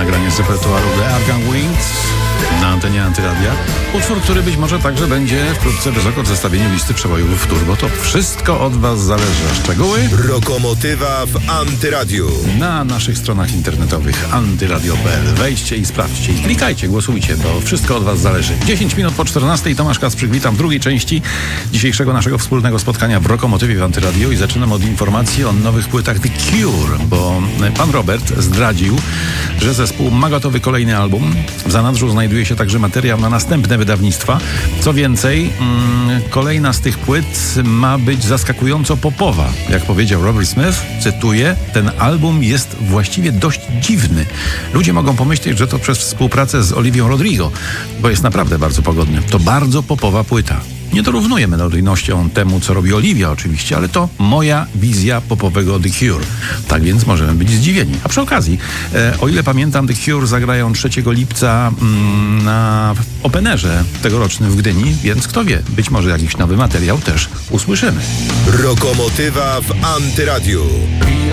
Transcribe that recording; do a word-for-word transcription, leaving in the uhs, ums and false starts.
nagranie z repertuaru The Afghan Wings na antenie Antyradia. Utwór, który być może także będzie wkrótce wysoko w zestawieniu listy przebojów w Turbo Top. Wszystko od Was zależy. Szczegóły? Rokomotywa w Antyradiu. Na naszych stronach internetowych antyradio kropka p l. Wejdźcie i sprawdźcie. I klikajcie, głosujcie, bo wszystko od Was zależy. dziesięć minut po czternastej. Tomasz Kasprzyk, witam w drugiej części dzisiejszego naszego wspólnego spotkania w Rokomotywie w Antyradio i zaczynam od informacji o nowych płytach The Cure, bo pan Robert zdradził, że zespół ma gotowy kolejny album. W zanadrzu znajduje się także materiał na następne wydawnictwa. Co więcej, mm, kolejna z tych płyt ma być zaskakująco popowa. Jak powiedział Robert Smith, cytuję, ten album jest właściwie dość dziwny. Ludzie mogą pomyśleć, że to przez współpracę z Olivią Rodrigo, bo jest naprawdę bardzo pogodny. To bardzo popowa płyta. Nie dorównuje melodyjnością temu, co robi Olivia oczywiście, ale to moja wizja popowego The Cure. Tak więc możemy być zdziwieni. A przy okazji, e, o ile pamiętam, The Cure zagrają trzeciego lipca mm, na openerze tegorocznym w Gdyni, więc kto wie, być może jakiś nowy materiał też usłyszymy. Rokomotywa w Antyradiu.